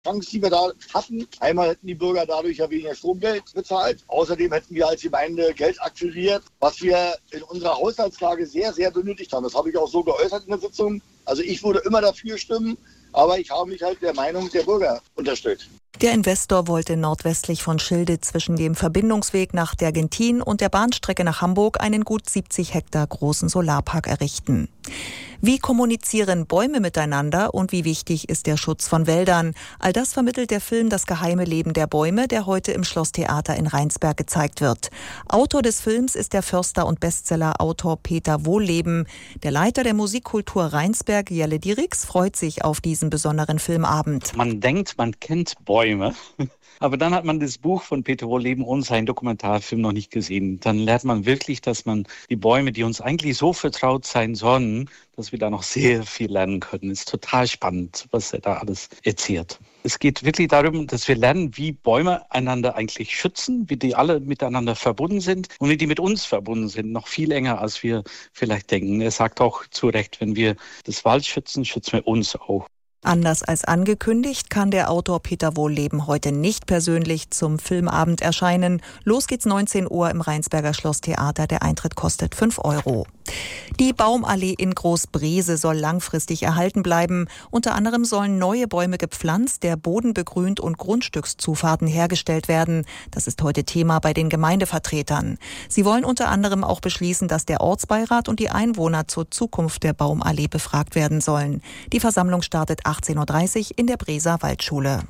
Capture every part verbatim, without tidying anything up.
Chance, die wir da hatten. Einmal hätten die Bürger dadurch ja weniger Stromgeld bezahlt. Außerdem hätten wir als Gemeinde Geld akquiriert, was wir in unserer Haushaltslage sehr, sehr benötigt haben. Das habe ich auch so geäußert in der Sitzung. Also ich würde immer dafür stimmen, aber ich habe mich halt der Meinung der Bürger unterstellt. Der Investor wollte nordwestlich von Schilde zwischen dem Verbindungsweg nach Dergentin und der Bahnstrecke nach Hamburg einen gut siebzig Hektar großen Solarpark errichten. Wie kommunizieren Bäume miteinander und wie wichtig ist der Schutz von Wäldern? All das vermittelt der Film Das geheime Leben der Bäume, der heute im Schlosstheater in Rheinsberg gezeigt wird. Autor des Films ist der Förster und Bestsellerautor Peter Wohlleben. Der Leiter der Musikkultur Rheinsberg, Jelle Dierix, freut sich auf diesen besonderen Filmabend. Man denkt, man kennt Bäume. Aber dann hat man das Buch von Peter Wohlleben und seinen Dokumentarfilm noch nicht gesehen. Dann lernt man wirklich, dass man die Bäume, die uns eigentlich so vertraut sein sollen, dass wir da noch sehr viel lernen können. Es ist total spannend, was er da alles erzählt. Es geht wirklich darum, dass wir lernen, wie Bäume einander eigentlich schützen, wie die alle miteinander verbunden sind und wie die mit uns verbunden sind, noch viel enger, als wir vielleicht denken. Er sagt auch zu Recht, wenn wir das Wald schützen, schützen wir uns auch. Anders als angekündigt, kann der Autor Peter Wohlleben heute nicht persönlich zum Filmabend erscheinen. Los geht's neunzehn Uhr im Rheinsberger Schlosstheater. Der Eintritt kostet fünf Euro. Die Baumallee in Großbrese soll langfristig erhalten bleiben. Unter anderem sollen neue Bäume gepflanzt, der Boden begrünt und Grundstückszufahrten hergestellt werden. Das ist heute Thema bei den Gemeindevertretern. Sie wollen unter anderem auch beschließen, dass der Ortsbeirat und die Einwohner zur Zukunft der Baumallee befragt werden sollen. Die Versammlung startet achtzehn Uhr dreißig in der Breser Waldschule.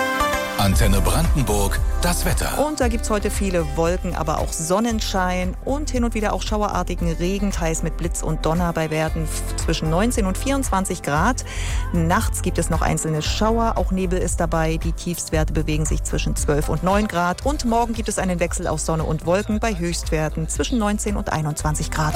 Antenne Brandenburg, das Wetter. Und da gibt's heute viele Wolken, aber auch Sonnenschein und hin und wieder auch schauerartigen Regen, teils mit Blitz und Donner bei Werten zwischen neunzehn und vierundzwanzig Grad. Nachts gibt es noch einzelne Schauer, auch Nebel ist dabei. Die Tiefstwerte bewegen sich zwischen zwölf und neun Grad. Und morgen gibt es einen Wechsel aus Sonne und Wolken bei Höchstwerten zwischen neunzehn und einundzwanzig Grad.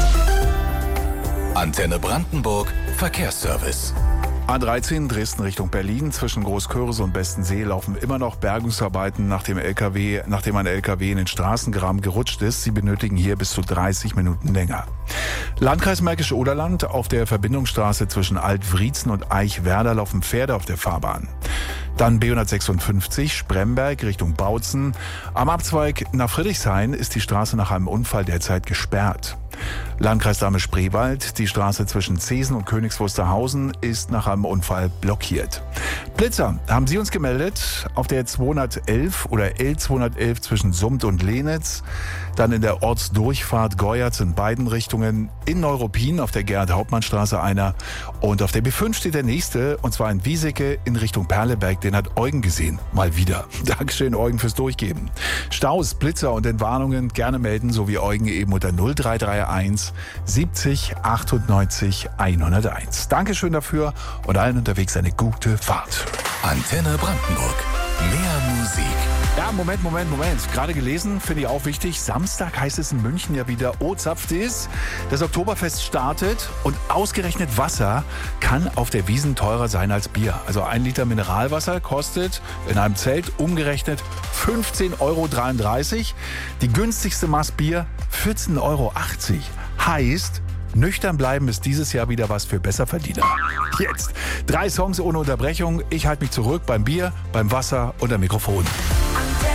Antenne Brandenburg, Verkehrsservice. A dreizehn Dresden Richtung Berlin. Zwischen Großkörse und Bestensee laufen immer noch Bergungsarbeiten, nachdem L K W, nachdem ein L K W in den Straßengraben gerutscht ist. Sie benötigen hier bis zu dreißig Minuten länger. Landkreis Märkische Oderland. Auf der Verbindungsstraße zwischen Alt-Wriezen und Eichwerder laufen Pferde auf der Fahrbahn. Dann B hundertsechsundfünfzig Spremberg Richtung Bautzen. Am Abzweig nach Friedrichshain ist die Straße nach einem Unfall derzeit gesperrt. Landkreis Dahme-Spreewald. Die Straße zwischen Zesen und Königs Wusterhausen ist nach einem Unfall blockiert. Blitzer haben Sie uns gemeldet auf der zweihundertelf oder L zweihundertelf zwischen Summt und Lehnitz. Dann in der Ortsdurchfahrt Geuerz in beiden Richtungen. In Neuruppin auf der Gerhard-Hauptmann-Straße einer. Und auf der B fünf steht der nächste, und zwar in Wieseke in Richtung Perleberg. Den hat Eugen gesehen. Mal wieder. Dankeschön, Eugen, fürs Durchgeben. Staus, Blitzer und Entwarnungen gerne melden, so wie Eugen eben unter null drei drei eins siebzig achtundneunzig hunderteins. Dankeschön dafür und allen unterwegs eine gute Fahrt. Antenne Brandenburg. Mehr Musik. Ja, Moment, Moment, Moment. Gerade gelesen, finde ich auch wichtig. Samstag heißt es in München ja wieder, oh, zapft ist. Das Oktoberfest startet und ausgerechnet Wasser kann auf der Wiesn teurer sein als Bier. Also ein Liter Mineralwasser kostet in einem Zelt umgerechnet fünfzehn Euro dreiunddreißig. Die günstigste Maß Bier vierzehn Euro achtzig. Heißt, nüchtern bleiben ist dieses Jahr wieder was für Besserverdiener. Jetzt drei Songs ohne Unterbrechung. Ich halte mich zurück beim Bier, beim Wasser und am Mikrofon.